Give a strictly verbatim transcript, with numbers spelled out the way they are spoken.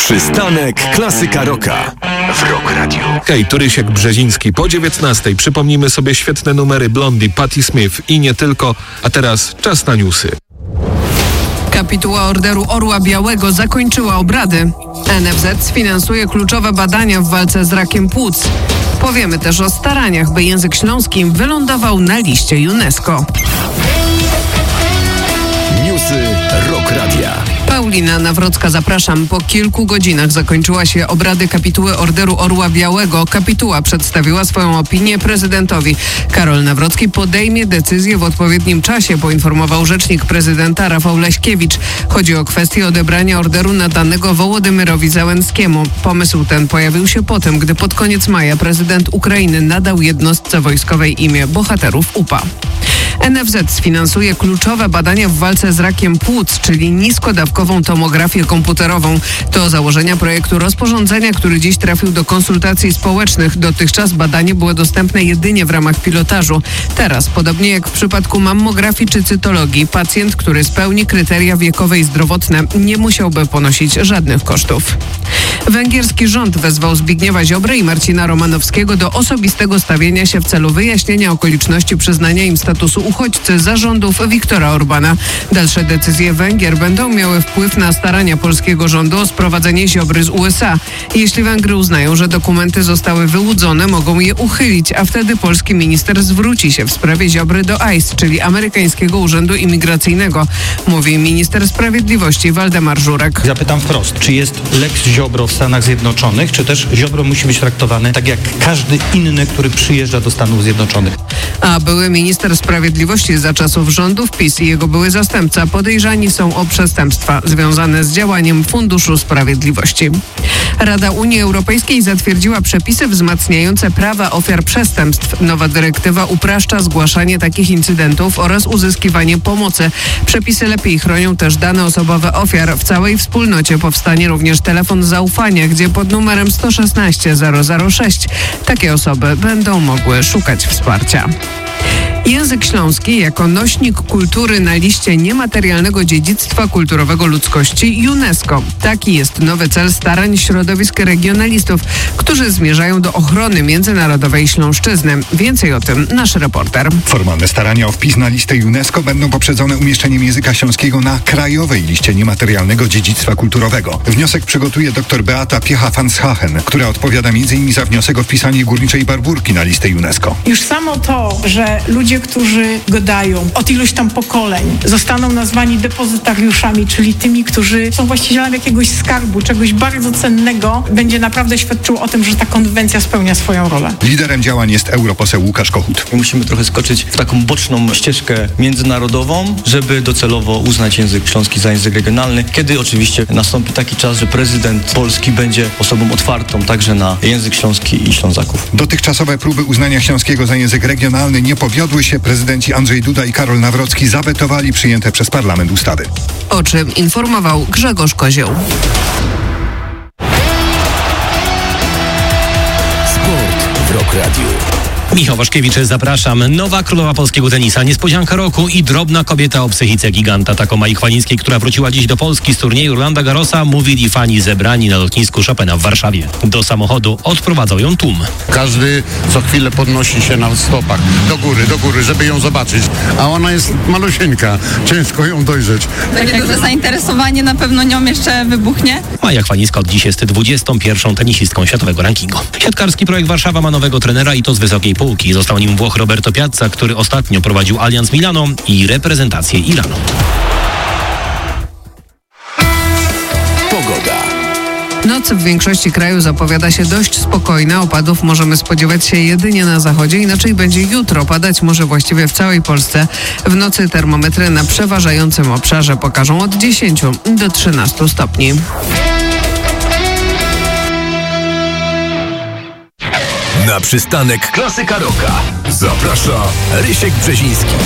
Przystanek Klasyka Rocka w Rock Radio. Hej, tu Rysiek Brzeziński. Po dziewiętnastej przypomnijmy sobie świetne numery Blondie, Patti Smith i nie tylko. A teraz czas na newsy. Kapituła Orderu Orła Białego zakończyła obrady. N F Z sfinansuje kluczowe badania w walce z rakiem płuc. Powiemy też o staraniach, by język śląski wylądował na liście UNESCO. Newsy Rock Radia. Paulina Nawrocka, zapraszam. Po kilku godzinach zakończyła się obrady kapituły Orderu Orła Białego. Kapituła przedstawiła swoją opinię prezydentowi. Karol Nawrocki podejmie decyzję w odpowiednim czasie, poinformował rzecznik prezydenta Rafał Leśkiewicz. Chodzi o kwestię odebrania orderu nadanego Wołodymyrowi Zełenskiemu. Pomysł ten pojawił się po tym, gdy pod koniec maja prezydent Ukrainy nadał jednostce wojskowej imię bohaterów U P A. N F Z sfinansuje kluczowe badania w walce z rakiem płuc, czyli niskodawkową tomografię komputerową. To założenia projektu rozporządzenia, który dziś trafił do konsultacji społecznych. Dotychczas badanie było dostępne jedynie w ramach pilotażu. Teraz, podobnie jak w przypadku mammografii czy cytologii, pacjent, który spełni kryteria wiekowe i zdrowotne, nie musiałby ponosić żadnych kosztów. Węgierski rząd wezwał Zbigniewa Ziobrę i Marcina Romanowskiego do osobistego stawienia się w celu wyjaśnienia okoliczności przyznania im statusu uchodźcy za rządów Viktora Orbana. Dalsze decyzje Węgier będą miały wpływ na starania polskiego rządu o sprowadzenie Ziobry z U S A. Jeśli Węgry uznają, że dokumenty zostały wyłudzone, mogą je uchylić, a wtedy polski minister zwróci się w sprawie Ziobry do I C E, czyli amerykańskiego urzędu imigracyjnego, mówi minister sprawiedliwości Waldemar Żurek. Zapytam wprost, czy jest Lex Ziobro w Stanach Zjednoczonych, czy też Ziobro musi być traktowany tak jak każdy inny, który przyjeżdża do Stanów Zjednoczonych? A były minister sprawiedliwości za czasów rządów PiS i jego były zastępca podejrzani są o przestępstwa związane z działaniem Funduszu Sprawiedliwości. Rada Unii Europejskiej zatwierdziła przepisy wzmacniające prawa ofiar przestępstw. Nowa dyrektywa upraszcza zgłaszanie takich incydentów oraz uzyskiwanie pomocy. Przepisy lepiej chronią też dane osobowe ofiar. W całej wspólnocie powstanie również telefon zaufania, gdzie pod numerem sto szesnaście zero zero sześć takie osoby będą mogły szukać wsparcia. Język śląski jako nośnik kultury na liście niematerialnego dziedzictwa kulturowego ludzkości UNESCO. Taki jest nowy cel starań środowisk regionalistów, którzy zmierzają do ochrony międzynarodowej Śląszczyzny. Więcej o tym nasz reporter. Formalne starania o wpis na listę UNESCO będą poprzedzone umieszczeniem języka śląskiego na krajowej liście niematerialnego dziedzictwa kulturowego. Wniosek przygotuje dr Beata Piecha-Fanshagen, która odpowiada między innymi za wniosek o wpisanie Górniczej Barburki na listę UNESCO. Już samo to, że ludzie, którzy go dają od iluś tam pokoleń, zostaną nazwani depozytariuszami, czyli tymi, którzy są właścicielami jakiegoś skarbu, czegoś bardzo cennego, będzie naprawdę świadczyło o tym, że ta konwencja spełnia swoją rolę. Liderem działań jest europoseł Łukasz Kochut. Musimy trochę skoczyć w taką boczną ścieżkę międzynarodową, żeby docelowo uznać język śląski za język regionalny, kiedy oczywiście nastąpi taki czas, że prezydent Polski będzie osobą otwartą także na język śląski i Ślązaków. Dotychczasowe próby uznania śląskiego za język regionalny nie powiodły się. Prezydenci Andrzej Duda i Karol Nawrocki zawetowali przyjęte przez parlament ustawy. O czym informował Grzegorz Kozioł. Sport w Rock Radio. Michał Waszkiewicz, zapraszam. Nowa królowa polskiego tenisa, niespodzianka roku i drobna kobieta o psychice giganta. Tak o Mai Chwalińskiej, która wróciła dziś do Polski z turnieju Rolanda Garrosa, mówili fani zebrani na lotnisku Chopina w Warszawie. Do samochodu odprowadzał ją tłum. Każdy co chwilę podnosi się na stopach do góry, do góry, żeby ją zobaczyć. A ona jest malusieńka, ciężko ją dojrzeć. Takie duże zainteresowanie na pewno nią jeszcze wybuchnie. Maja Chwalińska od dziś jest dwudziestą pierwszą tenisistką światowego rankingu. Siatkarski projekt Warszawa ma nowego trenera i to z wysokiej półki. Został nim Włoch Roberto Piazza, który ostatnio prowadził Allianz Milano i reprezentację Iranu. Pogoda. Noc w większości kraju zapowiada się dość spokojna. Opadów możemy spodziewać się jedynie na zachodzie, inaczej będzie jutro. Padać może właściwie w całej Polsce. W nocy termometry na przeważającym obszarze pokażą od dziesięciu do trzynastu stopni. Na przystanek Klasyka Rocka zaprasza Rysiek Brzeziński.